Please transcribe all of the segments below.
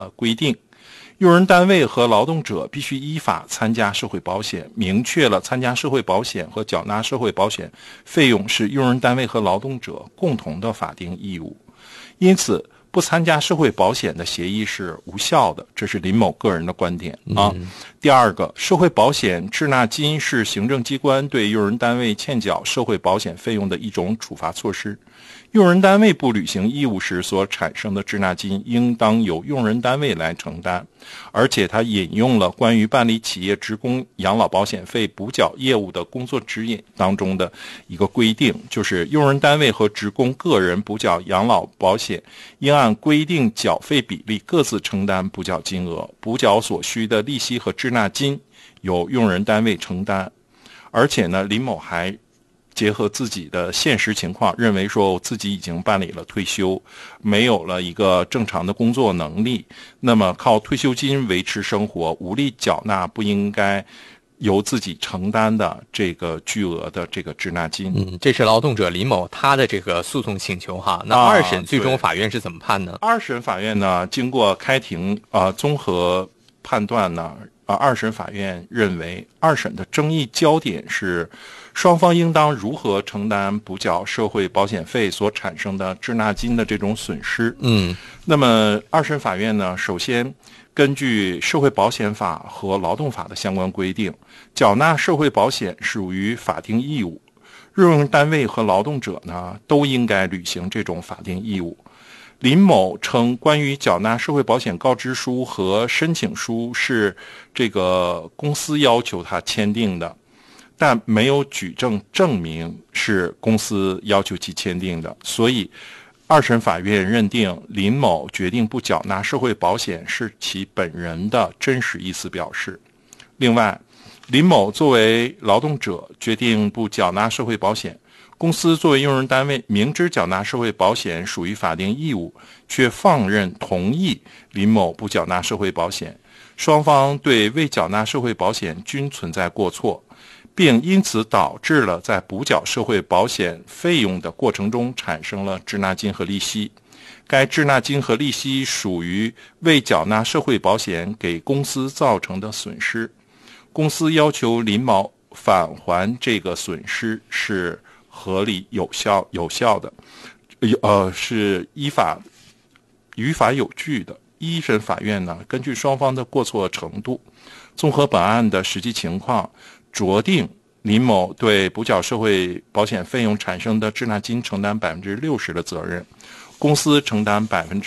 规定。用人单位和劳动者必须依法参加社会保险，明确了参加社会保险和缴纳社会保险费用是用人单位和劳动者共同的法定义务。因此，不参加社会保险的协议是无效的，这是林某个人的观点啊。第二个，社会保险滞纳金是行政机关对用人单位欠缴社会保险费用的一种处罚措施。用人单位不履行义务时所产生的滞纳金，应当由用人单位来承担。而且他引用了关于办理企业职工养老保险费补缴业务的工作指引当中的一个规定，就是用人单位和职工个人补缴养老保险，应按规定缴费比例各自承担补缴金额，补缴所需的利息和滞纳金由用人单位承担。而且呢，林某还结合自己的现实情况，认为说自己已经办理了退休，没有了一个正常的工作能力，那么靠退休金维持生活，无力缴纳不应该由自己承担的这个巨额的这个滞纳金。 这是劳动者林某他的这个诉讼请求哈。那二审最终法院是怎么判呢？ 二审法院呢，经过开庭综合判断呢，二审法院认为二审的争议焦点是双方应当如何承担补缴社会保险费所产生的滞纳金的这种损失。那么二审法院呢，首先根据社会保险法和劳动法的相关规定，缴纳社会保险属于法定义务，用人单位和劳动者呢都应该履行这种法定义务。林某称，关于缴纳社会保险告知书和申请书是这个公司要求他签订的，但没有举证证明是公司要求其签订的，所以二审法院认定林某决定不缴纳社会保险是其本人的真实意思表示。另外，林某作为劳动者决定不缴纳社会保险，公司作为用人单位明知缴纳社会保险属于法定义务，却放任同意林某不缴纳社会保险，双方对未缴纳社会保险均存在过错，并因此导致了在补缴社会保险费用的过程中产生了滞纳金和利息。该滞纳金和利息属于未缴纳社会保险给公司造成的损失，公司要求林某返还这个损失是合理有效的，是于法有据的。一审法院呢，根据双方的过错程度，综合本案的实际情况，酌定林某对补缴社会保险费用产生的滞纳金承担 60% 的责任，公司承担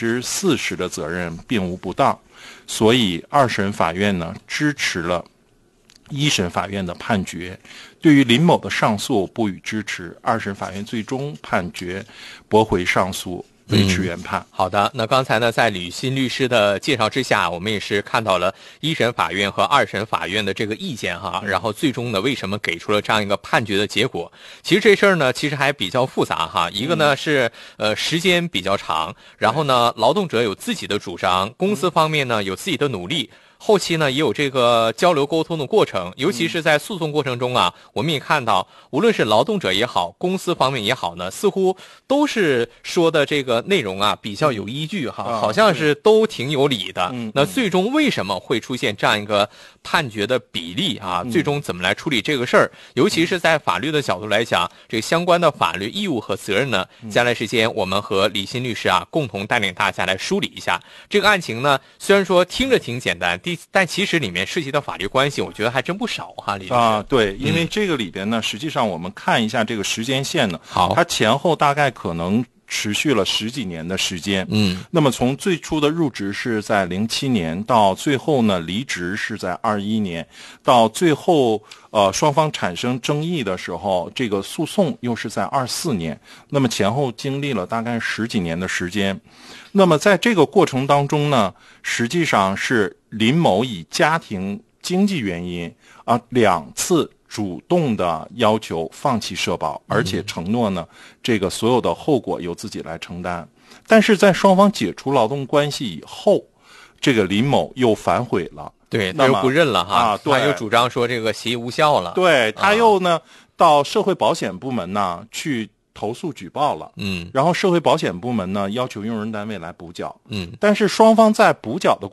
40% 的责任并无不当，所以二审法院呢支持了一审法院的判决，对于林某的上诉不予支持，二审法院最终判决驳回上诉，维持原判。 好的，那刚才呢，在吕新律师的介绍之下，我们也是看到了一审法院和二审法院的这个意见哈，然后最终呢，为什么给出了这样一个判决的结果？其实这事儿呢，其实还比较复杂哈。一个呢是时间比较长，然后呢，劳动者有自己的主张，公司方面呢有自己的努力。后期呢也有这个交流沟通的过程，尤其是在诉讼过程中啊，我们也看到，无论是劳动者也好，公司方面也好呢，似乎都是说的这个内容啊比较有依据哈，好像是都挺有理的。那最终为什么会出现这样一个判决的比例啊？最终怎么来处理这个事儿？尤其是在法律的角度来讲，这个相关的法律义务和责任呢，将来时间我们和李新律师啊共同带领大家来梳理一下这个案情呢。虽然说听着挺简单，但其实里面涉及到法律关系，我觉得还真不少哈，李律师。 对，因为这个里边呢，实际上我们看一下这个时间线呢， 好， 它前后大概可能持续了10几年的时间。那么从最初的入职是在07年，到最后呢离职是在21年，到最后双方产生争议的时候，这个诉讼又是在24年，那么前后经历了大概10几年的时间。那么在这个过程当中呢，实际上是林某以家庭经济原因2次主动的要求放弃社保，而且承诺呢，这个所有的后果由自己来承担。但是在双方解除劳动关系以后，这个林某又反悔了， 对，他又不认了哈， 对， 他又主张说这个协议无效了， 对，他又呢到社会保险部门呢去投诉举报了，然后社会保险部门呢要求用人单位来补缴， 嗯， 但是双方在补缴的